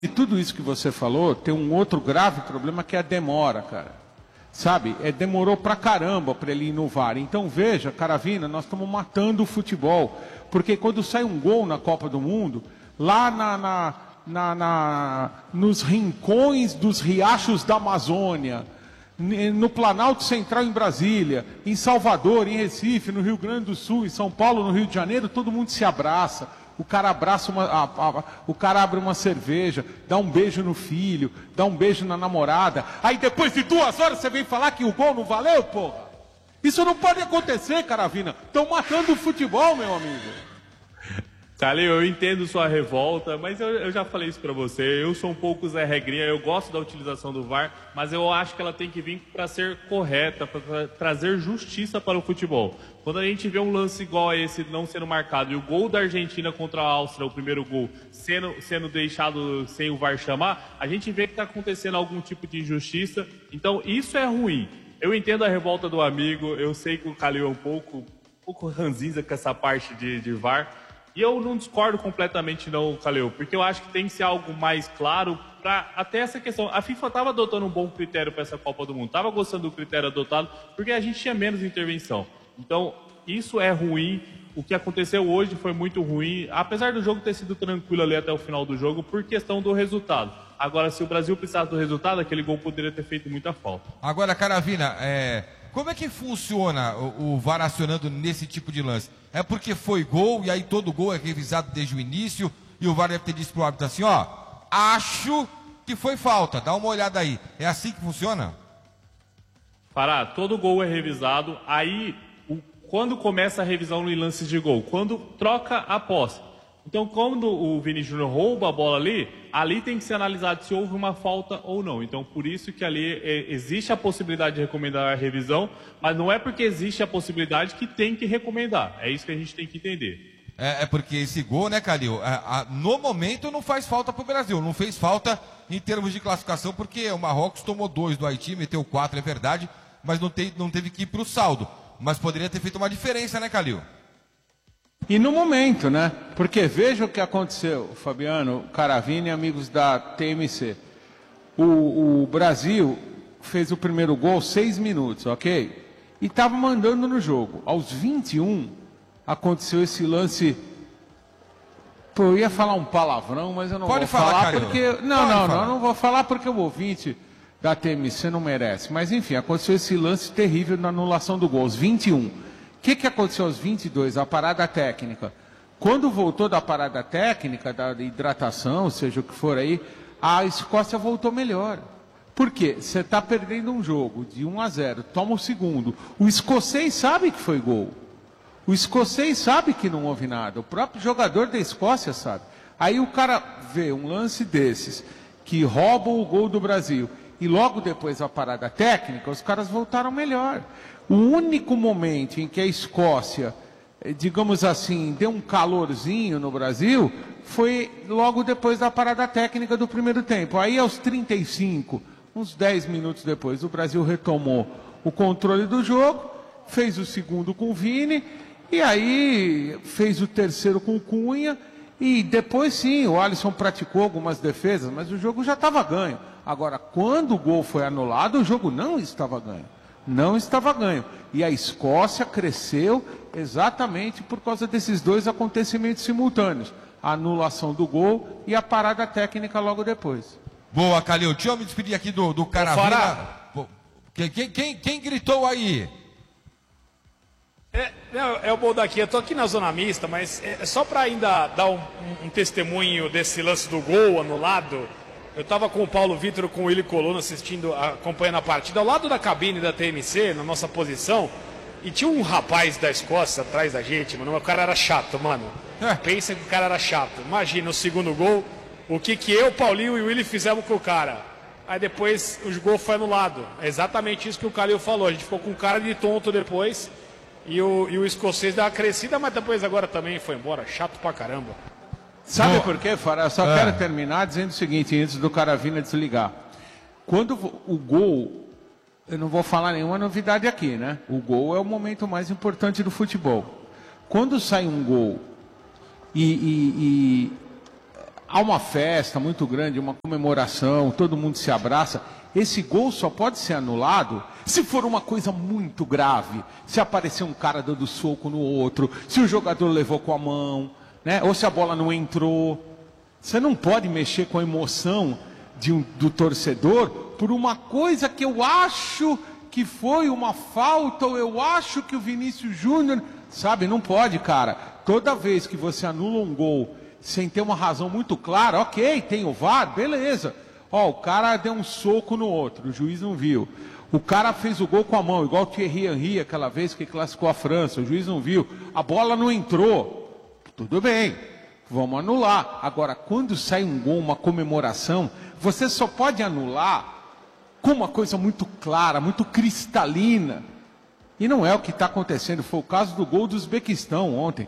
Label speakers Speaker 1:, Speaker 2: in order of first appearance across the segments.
Speaker 1: E tudo isso que você falou tem um outro grave problema que é a demora, cara. Sabe? Demorou pra caramba para ele ir no VAR. Então veja, Caravina, nós estamos matando o futebol. Porque quando sai um gol na Copa do Mundo, lá nos rincões dos riachos da Amazônia, no Planalto Central em Brasília, em Salvador, em Recife, no Rio Grande do Sul, em São Paulo, no Rio de Janeiro, todo mundo se abraça. O cara o cara abre uma cerveja, dá um beijo no filho, dá um beijo na namorada. Aí depois de 2 horas você vem falar que o gol não valeu, porra? Isso não pode acontecer, Caravina. Estão matando o futebol, meu amigo.
Speaker 2: Calil, eu entendo sua revolta, mas eu já falei isso pra você. Eu sou um pouco Zé Regrinha, eu gosto da utilização do VAR, mas eu acho que ela tem que vir para ser correta, para trazer justiça para o futebol. Quando a gente vê um lance igual a esse não sendo marcado e o gol da Argentina contra a Áustria, o primeiro gol, sendo deixado sem o VAR chamar, a gente vê que está acontecendo algum tipo de injustiça. Então isso é ruim. Eu entendo a revolta do amigo, eu sei que o Calil é um pouco ranzinza com essa parte de VAR. E eu não discordo completamente não, Calil, porque eu acho que tem que ser algo mais claro para até essa questão. A FIFA estava adotando um bom critério para essa Copa do Mundo, estava gostando do critério adotado, porque a gente tinha menos intervenção. Então, isso é ruim. O que aconteceu hoje foi muito ruim, apesar do jogo ter sido tranquilo ali até o final do jogo, por questão do resultado. Agora, se o Brasil precisasse do resultado, aquele gol poderia ter feito muita falta.
Speaker 3: Agora, Caravina, como é que funciona o VAR acionando nesse tipo de lance? É porque foi gol e aí todo gol é revisado desde o início e o VAR deve ter dito pro árbitro assim, ó, acho que foi falta, dá uma olhada aí. É assim que funciona?
Speaker 2: Pará, todo gol é revisado, aí quando começa a revisão em lances de gol? Quando troca a posse. Então, quando o Vini Júnior rouba a bola ali tem que ser analisado se houve uma falta ou não. Então, por isso que ali existe a possibilidade de recomendar a revisão, mas não é porque existe a possibilidade que tem que recomendar. É isso que a gente tem que entender.
Speaker 3: Porque esse gol, né, Calil, no momento não faz falta pro Brasil. Não fez falta em termos de classificação, porque o Marrocos tomou 2 do Haiti, meteu 4, é verdade, mas não teve que ir pro saldo. Mas poderia ter feito uma diferença, né, Calil?
Speaker 1: E no momento, né? Porque veja o que aconteceu, Fabiano, Caravini e amigos da TMC. O Brasil fez o primeiro gol 6 minutos, ok? E estava mandando no jogo. Aos 21, aconteceu esse lance. Pô, eu ia falar um palavrão, mas eu não vou falar porque... Não vou falar porque o ouvinte da TMC não merece. Mas enfim, aconteceu esse lance terrível na anulação do gol, aos 21. O que aconteceu aos 22? A parada técnica. Quando voltou da parada técnica, da hidratação, seja o que for aí, a Escócia voltou melhor. Por quê? Você está perdendo um jogo de 1-0, toma o segundo. O escocês sabe que foi gol. O escocês sabe que não houve nada. O próprio jogador da Escócia sabe. Aí o cara vê um lance desses, que rouba o gol do Brasil, e logo depois a parada técnica, os caras voltaram melhor. O único momento em que a Escócia, digamos assim, deu um calorzinho no Brasil, foi logo depois da parada técnica do primeiro tempo. Aí aos 35, uns 10 minutos depois, o Brasil retomou o controle do jogo, fez o segundo com o Vini, e aí fez o terceiro com o Cunha, e depois sim, o Alisson praticou algumas defesas, mas o jogo já estava ganho. Agora, quando o gol foi anulado, o jogo não estava ganho. Não estava ganho. E a Escócia cresceu exatamente por causa desses 2 acontecimentos simultâneos. A anulação do gol e a parada técnica logo depois.
Speaker 3: Boa, Calil. Deixa eu me despedir aqui do Caravina. Quem gritou aí?
Speaker 4: É o bom daqui. Eu tô aqui na zona mista, mas só para ainda dar um testemunho desse lance do gol anulado. Eu estava com o Paulo Vitor, com o Willi Colonna acompanhando a partida, ao lado da cabine da TMC, na nossa posição, e tinha um rapaz da Escócia atrás da gente, mano, o cara era chato, mano. Pensa que o cara era chato. Imagina o segundo gol, o que eu, Paulinho e o Willi fizemos com o cara. Aí depois o gol foi anulado. É exatamente isso que o Calil falou, a gente ficou com cara de tonto depois, e o escocês deu uma crescida, mas depois agora também foi embora, chato pra caramba.
Speaker 1: Sabe por quê, Fará? Eu só quero terminar dizendo o seguinte, antes do Caravina desligar. Quando o gol, eu não vou falar nenhuma novidade aqui, né? O gol é o momento mais importante do futebol. Quando sai um gol e há uma festa muito grande, uma comemoração, todo mundo se abraça. Esse gol só pode ser anulado se for uma coisa muito grave. Se aparecer um cara dando soco no outro, se o jogador levou com a mão, né? Ou se a bola não entrou. Você não pode mexer com a emoção do torcedor por uma coisa que eu acho que foi uma falta, ou eu acho que o Vinícius Júnior... Sabe, não pode, cara. Toda vez que você anula um gol sem ter uma razão muito clara, ok, tem o VAR, beleza. Ó, o cara deu um soco no outro, o juiz não viu. O cara fez o gol com a mão, igual o Thierry Henry, aquela vez que classificou a França, o juiz não viu. A bola não entrou. Tudo bem, vamos anular. Agora, quando sai um gol, uma comemoração, você só pode anular com uma coisa muito clara, muito cristalina. E não é o que está acontecendo. Foi o caso do gol do Uzbequistão ontem.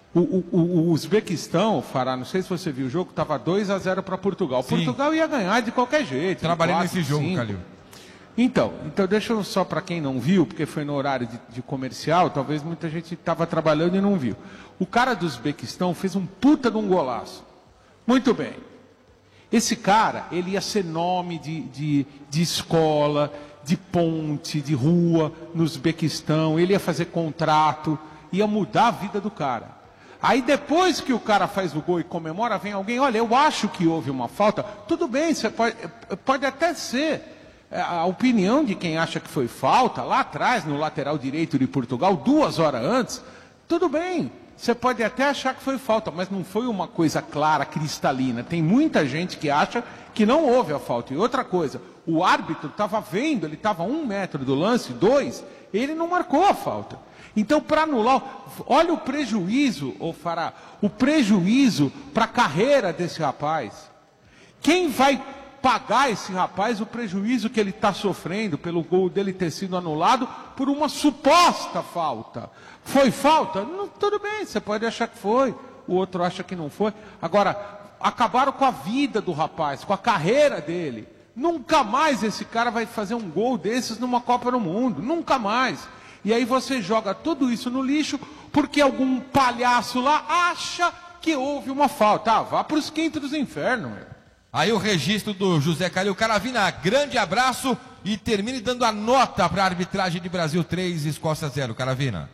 Speaker 1: O Uzbequistão, Fará, não sei se você viu o jogo, estava 2-0 para Portugal.
Speaker 3: Sim.
Speaker 1: Portugal ia ganhar de qualquer jeito.
Speaker 3: Trabalhei
Speaker 1: 4,
Speaker 3: nesse jogo,
Speaker 1: 5.
Speaker 3: Calil.
Speaker 1: Então deixa eu só para quem não viu, porque foi no horário de comercial, talvez muita gente estava trabalhando e não viu. O cara do Uzbequistão fez um puta de um golaço. Muito bem. Esse cara, ele ia ser nome de escola, de ponte, de rua, no Uzbequistão, ele ia fazer contrato, ia mudar a vida do cara. Aí depois que o cara faz o gol e comemora, vem alguém, olha, eu acho que houve uma falta. Tudo bem, você pode até ser a opinião de quem acha que foi falta, lá atrás, no lateral direito de Portugal, 2 horas antes, tudo bem. Você pode até achar que foi falta, mas não foi uma coisa clara, cristalina. Tem muita gente que acha que não houve a falta. E outra coisa, o árbitro estava vendo, ele estava a 1 metro do lance, 2, ele não marcou a falta. Então, para anular, olha o prejuízo, ô Fará, o prejuízo para a carreira desse rapaz. Quem vai pagar esse rapaz o prejuízo que ele está sofrendo pelo gol dele ter sido anulado por uma suposta falta? Foi falta? Não, tudo bem, você pode achar que foi, o outro acha que não foi. Agora, acabaram com a vida do rapaz, com a carreira dele. Nunca mais esse cara vai fazer um gol desses numa Copa do Mundo, nunca mais. E aí você joga tudo isso no lixo porque algum palhaço lá acha que houve uma falta. Vá para os quintos dos infernos, meu.
Speaker 3: Aí o registro do José Calil Caravina, grande abraço e termine dando a nota para a arbitragem de Brasil 3, Escócia 0, Caravina.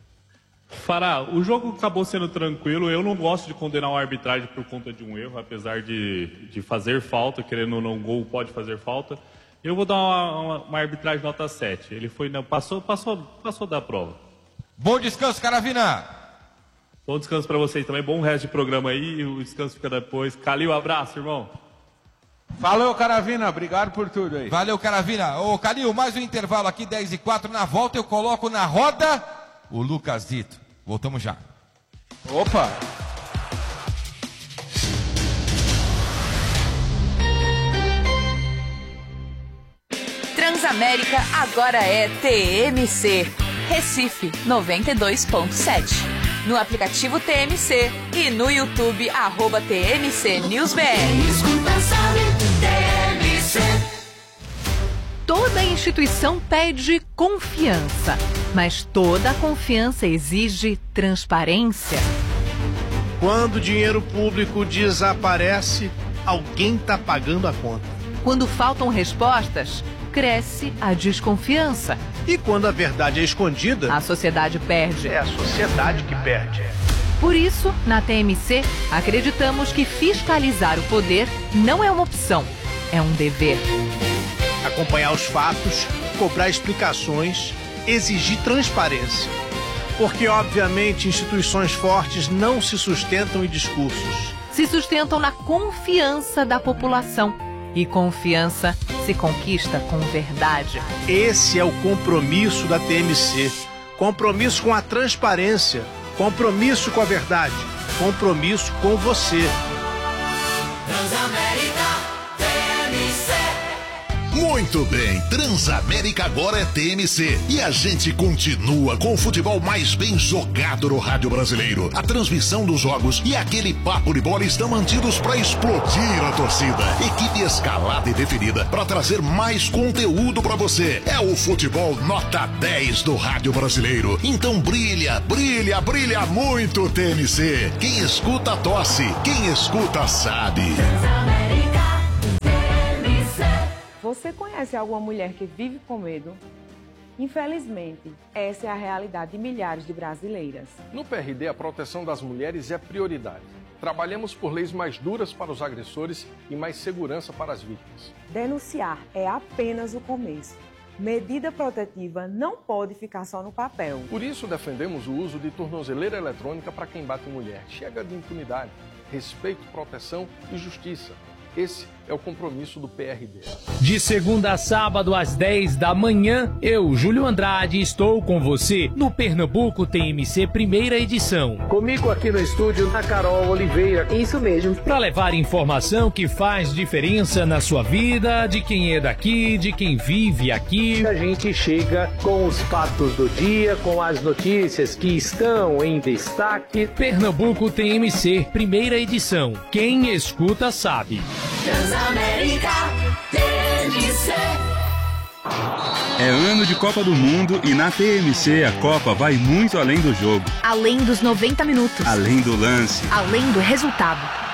Speaker 2: Fará, o jogo acabou sendo tranquilo, eu não gosto de condenar uma arbitragem por conta de um erro, apesar de fazer falta, querendo ou não, um gol pode fazer falta. Eu vou dar uma arbitragem nota 7, ele foi, passou da prova.
Speaker 3: Bom descanso, Caravina.
Speaker 2: Bom descanso para vocês também, bom resto de programa aí, o descanso fica depois. Calil, abraço, irmão.
Speaker 1: Valeu, Caravina, obrigado por tudo aí.
Speaker 3: Valeu, Caravina. Ô, Calil, mais um intervalo aqui, 10h04. Na volta eu coloco na roda o Lucas Dito. Voltamos já.
Speaker 1: Opa!
Speaker 5: Transamérica agora é TMC. Recife 92.7. No aplicativo TMC e no YouTube @TMC NewsBR.
Speaker 6: Toda instituição pede confiança, mas toda confiança exige transparência.
Speaker 7: Quando o dinheiro público desaparece, alguém está pagando a conta.
Speaker 6: Quando faltam respostas, cresce a desconfiança.
Speaker 7: E quando a verdade é escondida,
Speaker 6: A sociedade perde.
Speaker 7: é a sociedade que perde.
Speaker 6: Por isso, na TMC, acreditamos que fiscalizar o poder não é uma opção, é um dever.
Speaker 7: Acompanhar os fatos, cobrar explicações, exigir transparência. Porque, obviamente, instituições fortes não se sustentam em discursos.
Speaker 6: Se sustentam na confiança da população. E confiança se conquista com verdade.
Speaker 7: Esse é o compromisso da TMC. Compromisso com a transparência. Compromisso com a verdade. Compromisso com você.
Speaker 8: Transamérica TMC.
Speaker 7: Muito
Speaker 8: Muito bem, Transamérica agora é TMC e a gente continua com o futebol mais bem jogado no rádio brasileiro. A transmissão dos jogos e aquele papo de bola estão mantidos para explodir a torcida. Equipe escalada e definida para trazer mais conteúdo para você. É o futebol nota 10 do rádio brasileiro. Então brilha, brilha, brilha muito TMC. Quem escuta tosse, quem escuta sabe.
Speaker 9: Você conhece alguma mulher que vive com medo? Infelizmente, essa é a realidade de milhares de brasileiras.
Speaker 10: No PRD, a proteção das mulheres é prioridade. Trabalhamos por leis mais duras para os agressores e mais segurança para as vítimas.
Speaker 9: Denunciar é apenas o começo. Medida protetiva não pode ficar só no papel.
Speaker 10: Por isso, defendemos o uso de tornozeleira eletrônica para quem bate mulher. Chega de impunidade, respeito, proteção e justiça. Esse é o compromisso do PRD.
Speaker 11: De segunda a sábado, às 10 da manhã, eu, Júlio Andrade, estou com você no Pernambuco TMC Primeira Edição.
Speaker 7: Comigo aqui no estúdio, a Carol Oliveira.
Speaker 9: Isso mesmo.
Speaker 11: Para levar informação que faz diferença na sua vida, de quem é daqui, de quem vive aqui.
Speaker 7: A gente chega com os fatos do dia, com as notícias que estão em destaque.
Speaker 11: Pernambuco TMC Primeira Edição. Quem escuta sabe.
Speaker 12: Transamérica TMC.
Speaker 13: É ano de Copa do Mundo e na TMC a Copa vai muito além do jogo.
Speaker 6: Além dos 90 minutos.
Speaker 13: Além do lance.
Speaker 6: Além do resultado.